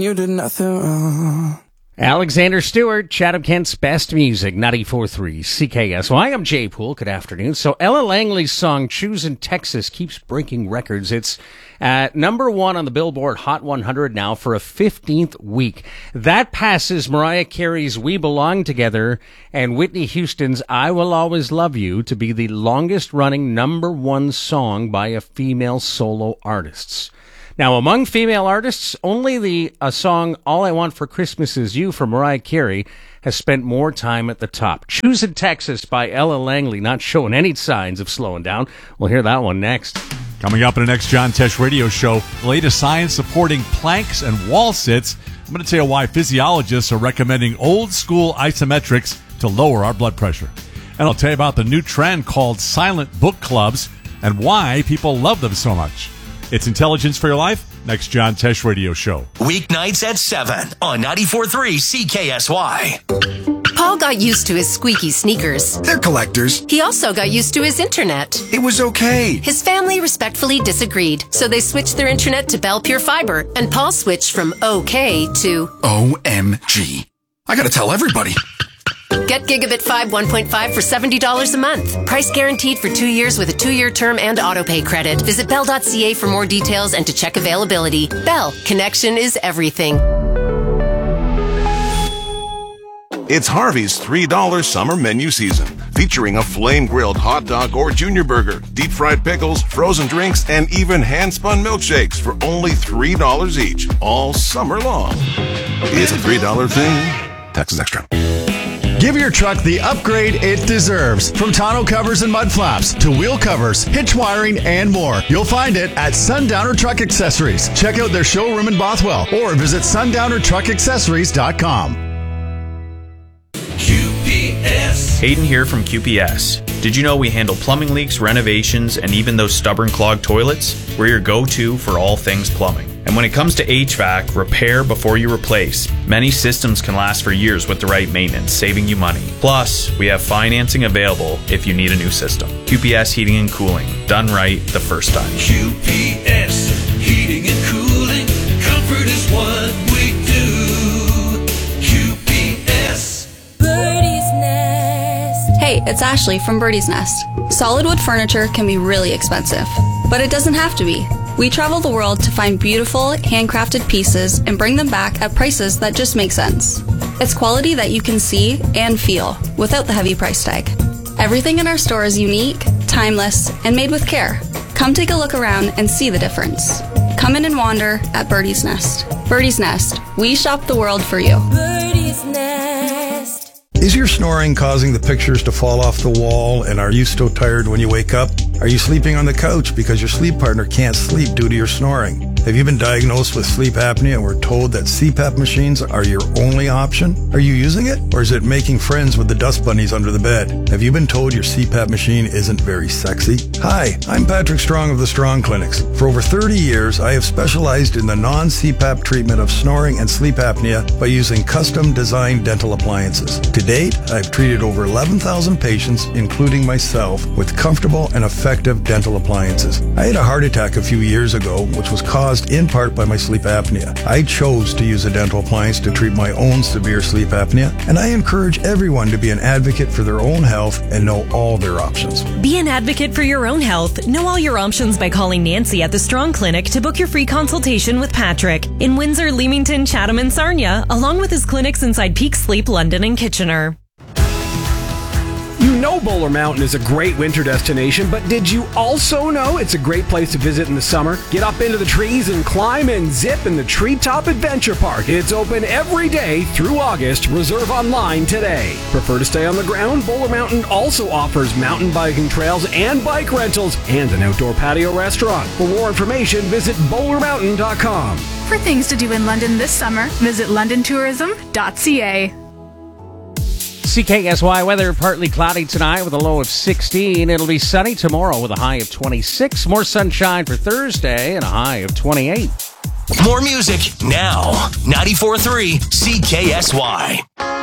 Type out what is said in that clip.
You did nothing wrong. Alexander Stewart, Chatham-Kent's best music, 94.3 CKSY. I'm Jay Poole. Good afternoon. So Ella Langley's song Choosing Texas keeps breaking records. It's at number one on the Billboard Hot 100 now for a 15th week. That passes Mariah Carey's We Belong Together and Whitney Houston's I Will Always Love You to be the longest running number one song by a female solo artist. Now, among female artists, only the song All I Want for Christmas Is You from Mariah Carey has spent more time at the top. Choosing Texas by Ella Langley, not showing any signs of slowing down. We'll hear that one next. Coming up in the next John Tesh radio show, the latest science supporting planks and wall sits. I'm going to tell you why physiologists are recommending old school isometrics to lower our blood pressure. And I'll tell you about the new trend called silent book clubs and why people love them so much. It's Intelligence for Your Life, next John Tesh radio show. Weeknights at 7 on 94.3 CKSY. Paul got used to his squeaky sneakers. They're collectors. He also got used to his internet. It was okay. His family respectfully disagreed, so they switched their internet to Bell Pure Fiber, and Paul switched from OK to OMG. I gotta tell everybody. Get Gigabit 5 1.5 for $70 a month. Price guaranteed for 2 years with a 2-year term and autopay credit. Visit Bell.ca for more details and to check availability. Bell, connection is everything. It's Harvey's $3 summer menu season, featuring a flame-grilled hot dog or junior burger, deep-fried pickles, frozen drinks, and even hand-spun milkshakes for only $3 each, all summer long. It's a $3 thing. Taxes extra. Give your truck the upgrade it deserves. From tonneau covers and mud flaps to wheel covers, hitch wiring, and more. You'll find it at Sundowner Truck Accessories. Check out their showroom in Bothwell or visit sundownertruckaccessories.com. QPS. Hayden here from QPS. Did you know we handle plumbing leaks, renovations, and even those stubborn clogged toilets? We're your go-to for all things plumbing. And when it comes to HVAC, repair before you replace. Many systems can last for years with the right maintenance, saving you money. Plus, we have financing available if you need a new system. QPS Heating and Cooling. Done right the first time. QPS Heating and Cooling. Comfort is what we do. QPS. Birdie's Nest. Hey, it's Ashley from Birdie's Nest. Solid wood furniture can be really expensive, but it doesn't have to be. We travel the world to find beautiful, handcrafted pieces and bring them back at prices that just make sense. It's quality that you can see and feel without the heavy price tag. Everything in our store is unique, timeless, and made with care. Come take a look around and see the difference. Come in and wander at Birdie's Nest. Birdie's Nest. We shop the world for you. Birdie's Nest. Is your snoring causing the pictures to fall off the wall, and are you so tired when you wake up? Are you sleeping on the couch because your sleep partner can't sleep due to your snoring? Have you been diagnosed with sleep apnea and were told that CPAP machines are your only option? Are you using it, or is it making friends with the dust bunnies under the bed? Have you been told your CPAP machine isn't very sexy? Hi, I'm Patrick Strong of the Strong Clinics. For over 30 years, I have specialized in the non-CPAP treatment of snoring and sleep apnea by using custom-designed dental appliances. To date, I've treated over 11,000 patients, including myself, with comfortable and effective dental appliances. I had a heart attack a few years ago, which was caused in part by my sleep apnea. I chose to use a dental appliance to treat my own severe sleep apnea, and I encourage everyone to be an advocate for their own health and know all their options. Be an advocate for your own health. Know all your options by calling Nancy at the Strong Clinic to book your free consultation with Patrick in Windsor, Leamington, Chatham, and Sarnia, along with his clinics inside Peak Sleep, London, and Kitchener. You know Bowler Mountain is a great winter destination, but did you also know it's a great place to visit in the summer? Get up into the trees and climb and zip in the Treetop Adventure Park. It's open every day through August. Reserve online today. Prefer to stay on the ground? Bowler Mountain also offers mountain biking trails and bike rentals and an outdoor patio restaurant. For more information, visit bowlermountain.com. For things to do in London this summer, visit londontourism.ca. CKSY weather, partly cloudy tonight with a low of 16. It'll be sunny tomorrow with a high of 26. More sunshine for Thursday and a high of 28. More music now. 94.3 CKSY.